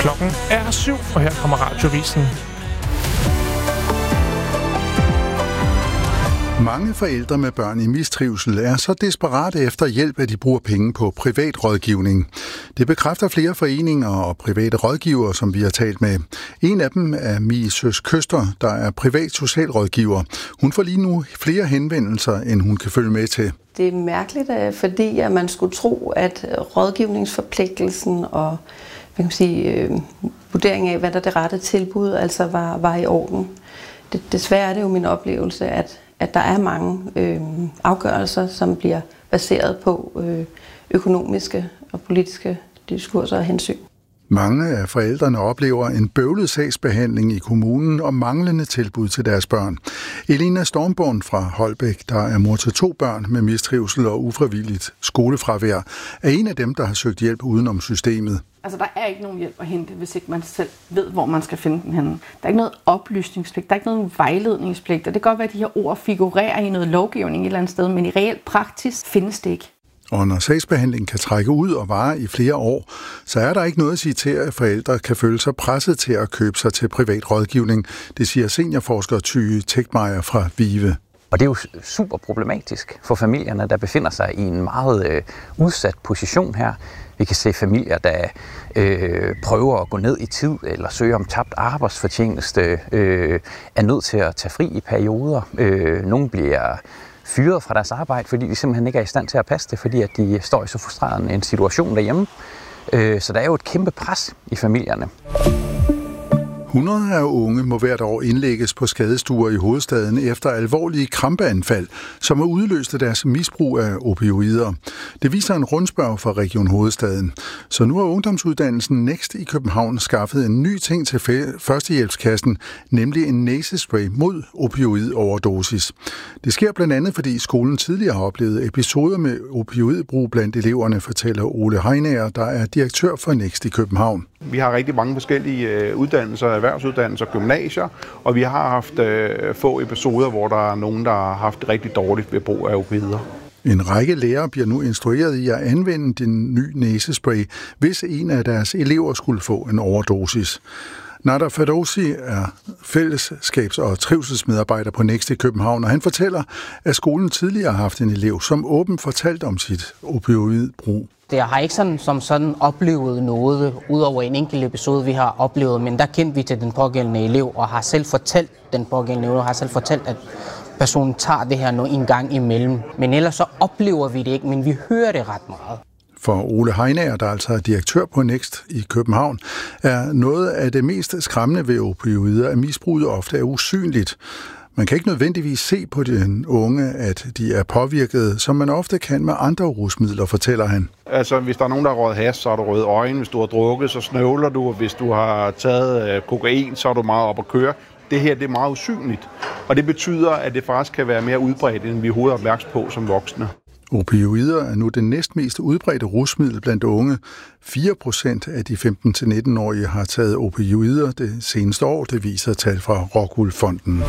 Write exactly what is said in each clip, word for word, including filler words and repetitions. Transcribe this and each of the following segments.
Klokken er syv, og her kommer Radiovisen. Mange forældre med børn i mistrivsel er så desperate efter hjælp, at de bruger penge på privat rådgivning. Det bekræfter flere foreninger og private rådgivere, som vi har talt med. En af dem er Mie Søs Køster, der er privat socialrådgiver. Hun får lige nu flere henvendelser, end hun kan følge med til. Det er mærkeligt, fordi at man skulle tro, at rådgivningsforpligtelsen og hvad kan man sige, øh, vurdering af, hvad der er det rette tilbud, altså var, var i orden. Det, desværre er det jo min oplevelse, at at der er mange øh, afgørelser, som bliver baseret på øh, økonomiske og politiske diskurser og hensyn. Mange af forældrene oplever en bøvlet sagsbehandling i kommunen og manglende tilbud til deres børn. Elina Stormborn fra Holbæk, der er mor til to børn med mistrivsel og ufrivilligt skolefravær, er en af dem, der har søgt hjælp udenom systemet. Altså, der er ikke nogen hjælp at hente, hvis ikke man selv ved, hvor man skal finde den henne. Der er ikke noget oplysningspligt, der er ikke noget vejledningspligt, og det kan godt være, at de her ord figurerer i noget lovgivning et eller andet sted, men i reelt praksis findes det ikke. Og når sagsbehandlingen kan trække ud og vare i flere år, så er der ikke noget at sige til, at forældre kan føle sig presset til at købe sig til privat rådgivning. Det siger seniorforsker Tyge Tegtmeier fra VIVE. Og det er jo super problematisk for familierne, der befinder sig i en meget øh, udsat position her. Vi kan se familier, der øh, prøver at gå ned i tid eller søge om tabt arbejdsfortjeneste, øh, er nødt til at tage fri i perioder. Øh, nogle bliver fyret fra deres arbejde, fordi de simpelthen ikke er i stand til at passe det, fordi at de står i så frustrerende en situation derhjemme. Øh, så der er jo et kæmpe pres i familierne. hundrede af unge må hvert år indlægges på skadestuer i hovedstaden efter alvorlige krampeanfald, som har udløst deres misbrug af opioider. Det viser en rundspørg fra Region Hovedstaden. Så nu har ungdomsuddannelsen Next i København skaffet en ny ting til førstehjælpskassen, nemlig en næsespray mod opioidoverdosis. Det sker blandt andet, fordi skolen tidligere har oplevet episoder med opioidbrug blandt eleverne, fortæller Ole Heinager, der er direktør for Next i København. Vi har rigtig mange forskellige uddannelser, erhvervsuddannelser, gymnasier, og vi har haft øh, få episoder, hvor der er nogen, der har haft det rigtig dårligt ved brug af opioider. En række lærere bliver nu instrueret i at anvende den nye næsespray, hvis en af deres elever skulle få en overdosis. Nader Ferdowsi er fællesskabs- og trivselsmedarbejder på Next i København, og han fortæller, at skolen tidligere har haft en elev, som åbent fortalte om sit opioidbrug. Jeg har ikke sådan, som sådan oplevet noget, udover en enkelt episode, vi har oplevet, men der kendte vi til den pågældende elev, og har selv fortalt den pågældende elev, og har selv fortalt, at personen tager det her noget en gang imellem. Men ellers så oplever vi det ikke, men vi hører det ret meget. For Ole Heinager, der altså er direktør på Next i København, er noget af det mest skræmmende ved opioider, at misbruget ofte er usynligt. Man kan ikke nødvendigvis se på den unge, at de er påvirket, som man ofte kan med andre rusmidler, fortæller han. Altså, hvis der er nogen, der har røget hash, så har du røde øjne. Hvis du har drukket, så snøvler du. Og hvis du har taget kokain, så er du meget op at køre. Det her det er meget usynligt. Og det betyder, at det faktisk kan være mere udbredt, end vi er hovedet opmærksom på som voksne. Opioider er nu det næstmest udbredte rusmiddel blandt unge. fire procent af de femten til nitten-årige har taget opioider det seneste år, det viser tal fra Rockwool Fonden.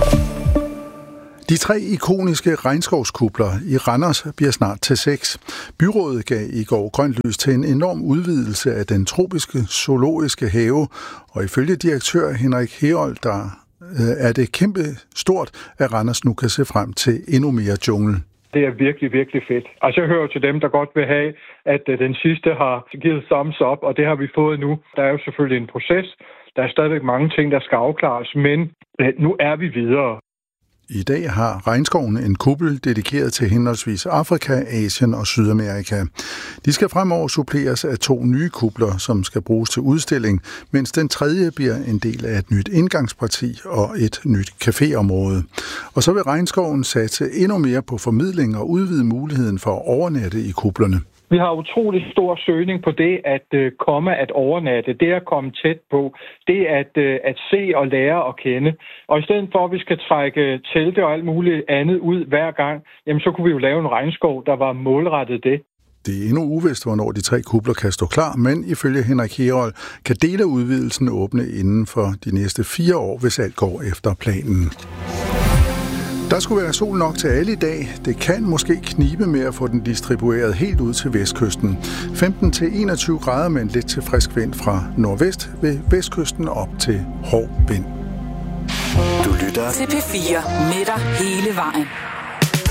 De tre ikoniske regnskovskupler i Randers bliver snart til seks. Byrådet gav i går grønt lys til en enorm udvidelse af den tropiske zoologiske have, og ifølge direktør Henrik Herold, der er det kæmpe stort, at Randers nu kan se frem til endnu mere jungle. Det er virkelig, virkelig fedt. Altså jeg hører til dem, der godt vil have, at den sidste har givet thumbs up, og det har vi fået nu. Der er jo selvfølgelig en proces. Der er stadigvæk mange ting, der skal afklares, men nu er vi videre. I dag har regnskoven en kuppel dedikeret til henholdsvis Afrika, Asien og Sydamerika. De skal fremover suppleres af to nye kupler, som skal bruges til udstilling, mens den tredje bliver en del af et nyt indgangsparti og et nyt caféområde. Og så vil regnskoven satse endnu mere på formidling og udvide muligheden for at overnatte i kuplerne. Vi har utrolig stor søgning på det at øh, komme at overnatte, det at komme tæt på, det at, øh, at se og lære at kende. Og i stedet for, at vi skal trække telte og alt muligt andet ud hver gang, jamen så kunne vi jo lave en regnskov, der var målrettet det. Det er endnu uvist, hvornår de tre kupler kan stå klar, men ifølge Henrik Herold kan dele af udvidelsen åbne inden for de næste fire år, hvis alt går efter planen. Der skulle være sol nok til alle i dag. Det kan måske knibe med at få den distribueret helt ud til vestkysten. femten til enogtyve grader med en lidt til frisk vind fra nordvest ved vestkysten op til hård vind. Du lytter til P fire med dig hele vejen.